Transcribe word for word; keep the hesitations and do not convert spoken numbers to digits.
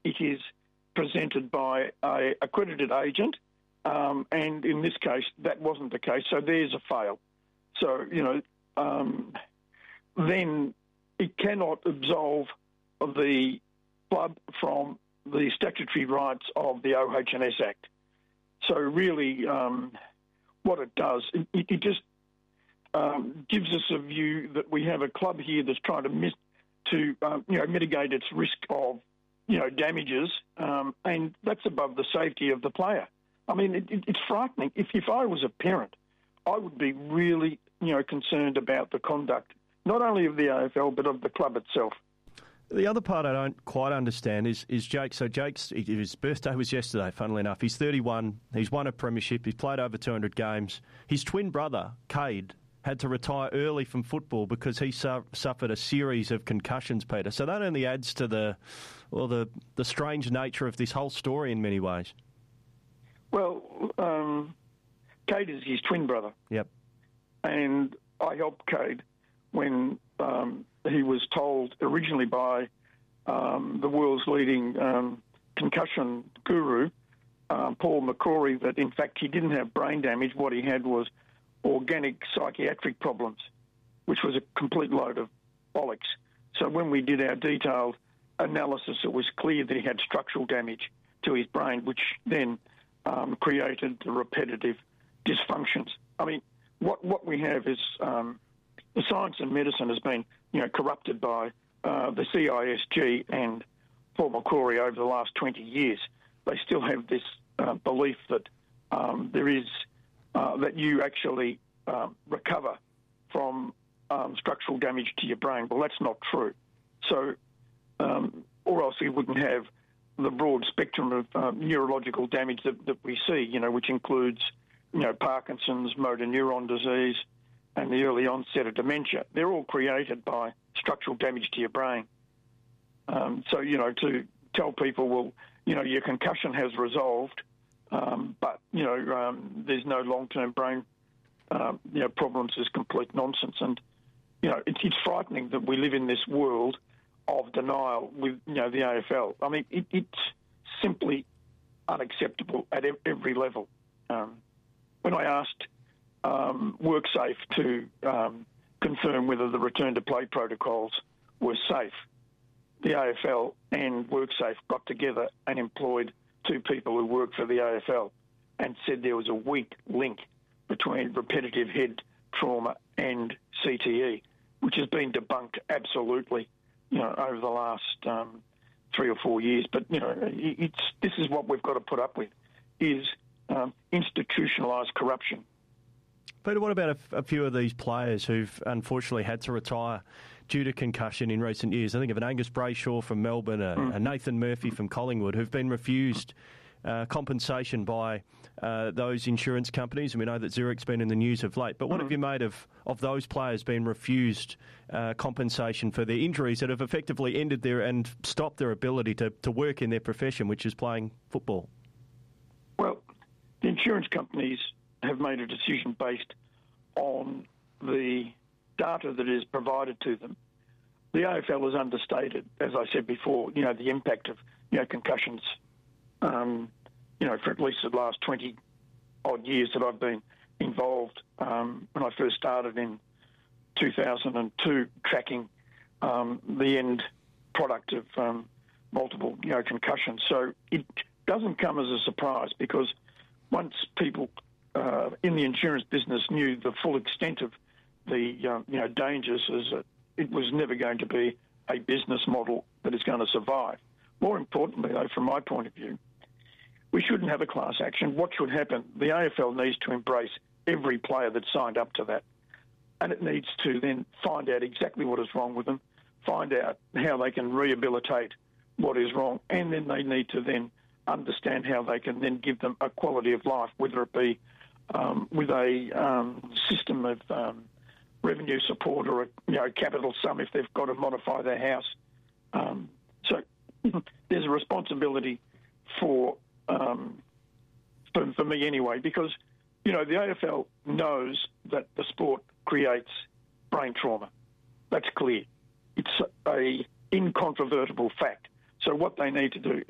it is presented by a accredited agent, um, and in this case, that wasn't the case. So there's a fail. So, you know, um, then it cannot absolve the club from the statutory rights of the O H and S Act. So really, um, what it does, it, it just um, gives us a view that we have a club here that's trying to miss, to um, you know mitigate its risk of you know damages, um, and that's above the safety of the player. I mean, it, it, it's frightening. If if I was a parent, I would be really you know concerned about the conduct, not only of the A F L but of the club itself. The other part I don't quite understand is, is Jake. So Jake's his birthday was yesterday, funnily enough. He's thirty-one. He's won a premiership. He's played over two hundred games. His twin brother, Cade, had to retire early from football because he su- suffered a series of concussions, Peter. So that only adds to the, well, the, the strange nature of this whole story in many ways. Well, um, Cade is his twin brother. Yep. And I helped Cade when... Um, he was told originally by um, the world's leading um, concussion guru, uh, Paul McCrory, that in fact he didn't have brain damage. What he had was organic psychiatric problems, which was a complete load of bollocks. So when we did our detailed analysis, it was clear that he had structural damage to his brain, which then um, created the repetitive dysfunctions. I mean, what, what we have is... Um, The science and medicine has been, you know, corrupted by uh, the C I S G and Paul McCrory over the last twenty years. They still have this uh, belief that um, there is uh, that you actually uh, recover from um, structural damage to your brain. Well, that's not true. So, um, or else we wouldn't have the broad spectrum of um, neurological damage that, that we see. You know, which includes, you know, Parkinson's, motor neuron disease, and the early onset of dementia. They're all created by structural damage to your brain. Um, so, you know, to tell people, well, you know, your concussion has resolved, um, but, you know, um, there's no long-term brain, um, you know, problems is complete nonsense. And, you know, it's, it's frightening that we live in this world of denial with, you know, the A F L. I mean, it, it's simply unacceptable at every level. Um, when I asked Um, WorkSafe to um, confirm whether the return-to-play protocols were safe, the A F L and WorkSafe got together and employed two people who work for the A F L and said there was a weak link between repetitive head trauma and C T E, which has been debunked absolutely, you know, over the last um, three or four years. But, you know, it's this is what we've got to put up with, is um, institutionalised corruption. Peter, what about a, a few of these players who've unfortunately had to retire due to concussion in recent years? I think of an Angus Brayshaw from Melbourne, a, mm. a Nathan Murphy from Collingwood, who've been refused uh, compensation by uh, those insurance companies. And we know that Zurich's been in the news of late. But what mm. have you made of, of those players being refused uh, compensation for their injuries that have effectively ended their and stopped their ability to, to work in their profession, which is playing football? Well, the insurance companies have made a decision based on the data that is provided to them. The A F L has understated, as I said before, you know, the impact of, you know, concussions, um, you know, for at least the last twenty odd years that I've been involved. Um, when I first started in two thousand two, tracking um, the end product of um, multiple, you know, concussions. So it doesn't come as a surprise, because once people uh, in the insurance business knew the full extent of the uh, you know dangers, is that it was never going to be a business model that is going to survive. More importantly, though, from my point of view, we shouldn't have a class action. What should happen? The A F L needs to embrace every player that signed up to that, and it needs to then find out exactly what is wrong with them, find out how they can rehabilitate what is wrong, and then they need to then understand how they can then give them a quality of life, whether it be um, with a um, system of um, revenue support or a you know capital sum if they've got to modify their house. Um, so there's a responsibility for, um, for for me anyway, because you know the A F L knows that the sport creates brain trauma. That's clear. It's a incontrovertible fact. So what they need to do